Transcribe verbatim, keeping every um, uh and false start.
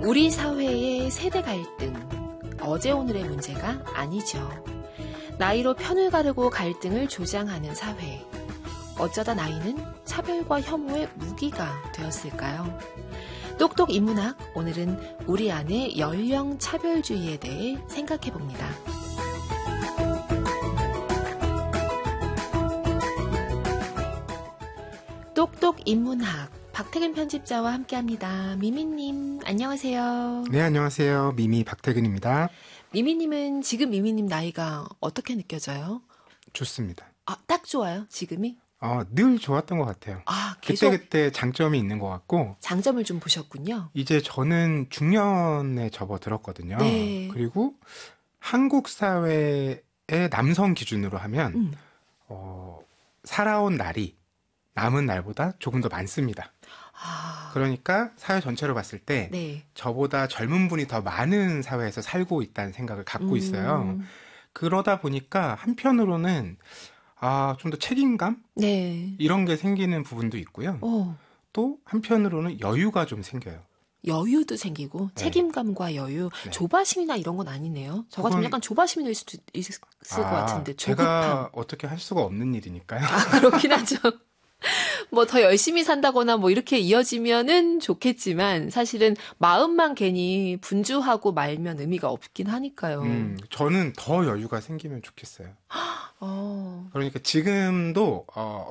우리 사회의 세대 갈등, 어제 오늘의 문제가 아니죠. 나이로 편을 가르고 갈등을 조장하는 사회. 어쩌다 나이는 차별과 혐오의 무기가 되었을까요? 똑똑 인문학, 오늘은 우리 안의 연령 차별주의에 대해 생각해 봅니다. 똑똑 인문학, 박태근 편집자와 함께합니다. 미미님, 안녕하세요. 네, 안녕하세요. 미미 박태근입니다. 미미님은 지금 미미님 나이가 어떻게 느껴져요? 좋습니다. 아, 딱 좋아요, 지금이? 어, 늘 좋았던 것 같아요. 아, 계속 그때그때 장점이 있는 것 같고. 장점을 좀 보셨군요. 이제 저는 중년에 접어들었거든요. 네. 그리고 한국 사회의 남성 기준으로 하면 음. 어, 살아온 날이 남은 날보다 조금 더 많습니다. 아, 그러니까 사회 전체로 봤을 때 네. 저보다 젊은 분이 더 많은 사회에서 살고 있다는 생각을 갖고 음. 있어요. 그러다 보니까 한편으로는 아, 좀 더 책임감? 네. 이런 게 생기는 부분도 있고요. 어, 또 한편으로는 여유가 좀 생겨요. 여유도 생기고 네. 책임감과 여유, 네. 조바심이나 이런 건 아니네요. 저 같으면 그건- 약간 조바심이 될 수도 있을 것 아, 같은데 조급함. 제가 어떻게 할 수가 없는 일이니까요. 아, 그렇긴 하죠. 뭐 더 열심히 산다거나 뭐 이렇게 이어지면은 좋겠지만 사실은 마음만 괜히 분주하고 말면 의미가 없긴 하니까요. 음, 저는 더 여유가 생기면 좋겠어요. 어, 그러니까 지금도 어,